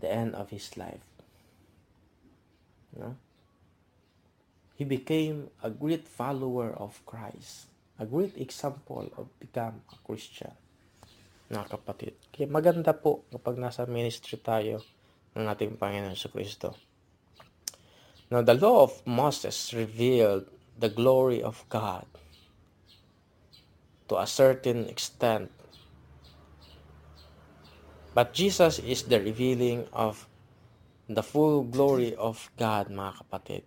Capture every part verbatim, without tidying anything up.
the end of his life. No? He became a great follower of Christ, a great example of become a Christian. Mga kapatid, kaya maganda po kapag nasa ministry tayo ng ating Panginoon sa Kristo. Now, the law of Moses revealed the glory of God to a certain extent. But Jesus is the revealing of the full glory of God, mga kapatid.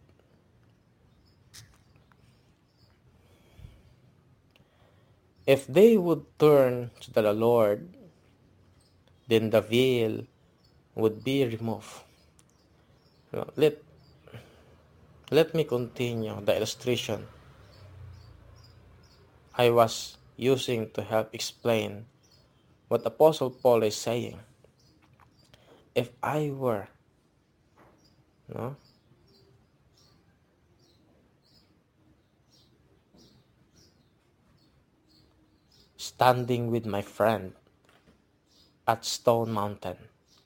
If they would turn to the Lord, then the veil would be removed. Let, let me continue the illustration I was using to help explain what Apostle Paul is saying. If I were, no, standing with my friend at Stone Mountain,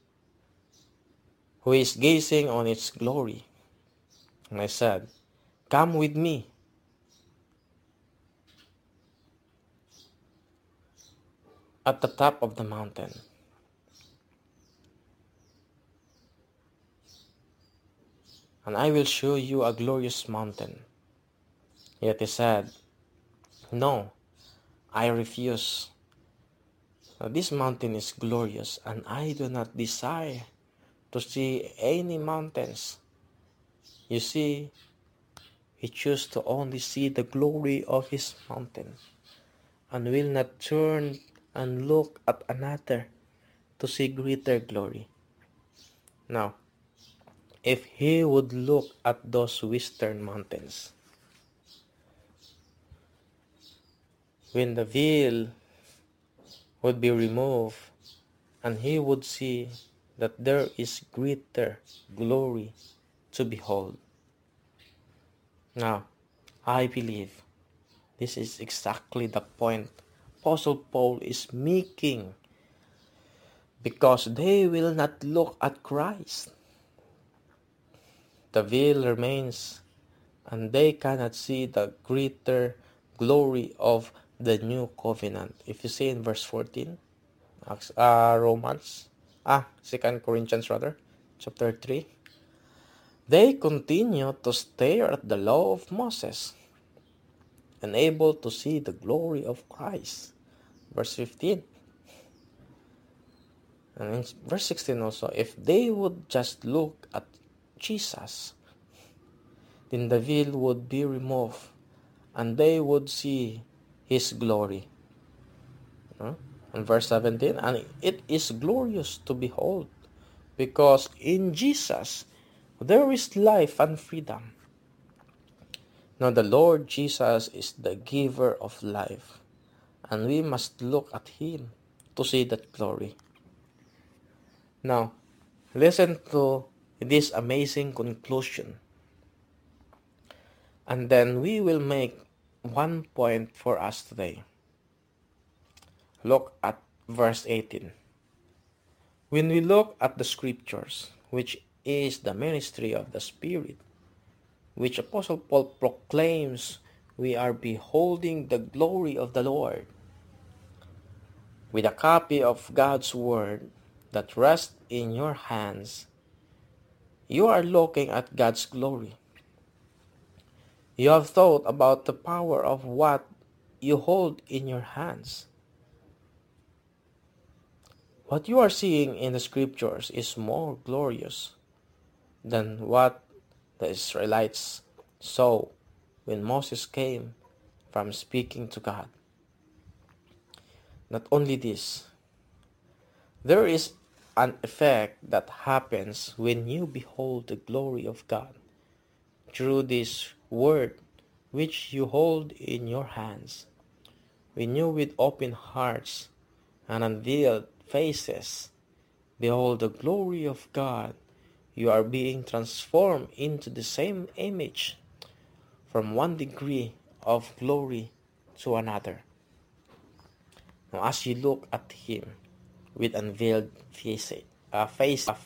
who is gazing on its glory, and I said, "Come with me." At the top of the mountain, and I will show you a glorious mountain. Yet he said, "No, I refuse. Now, this mountain is glorious, and I do not desire to see any mountains." You see, he chose to only see the glory of his mountain, and will not turn and look at another to see greater glory. Now, if he would look at those western mountains, when the veil would be removed, and he would see that there is greater glory to behold. Now, I believe this is exactly the point Apostle Paul is making, because they will not look at Christ. The veil remains, and they cannot see the greater glory of the new covenant. If you see in verse fourteen, uh, Romans, ah, Second Corinthians rather, chapter three, they continue to stare at the law of Moses, unable to see the glory of Christ. Verse fifteen. And in verse sixteen also, if they would just look at Jesus, then the veil would be removed, and they would see his glory. Uh, and verse seventeen, and it is glorious to behold, because in Jesus there is life and freedom. Now the Lord Jesus is the giver of life, and we must look at him to see that glory. Now, listen to this amazing conclusion, and then we will make one point for us today. Look at verse eighteen. When we look at the scriptures, which is the ministry of the Spirit, which Apostle Paul proclaims, we are beholding the glory of the Lord. With a copy of God's Word that rests in your hands, you are looking at God's glory. You have thought about the power of what you hold in your hands. What you are seeing in the scriptures is more glorious than what the Israelites saw when Moses came from speaking to God. Not only this, there is an effect that happens when you behold the glory of God through this word which you hold in your hands. When you with open hearts and unveiled faces behold the glory of God, you are being transformed into the same image, from one degree of glory to another. Now, as you look at him with unveiled face, uh, face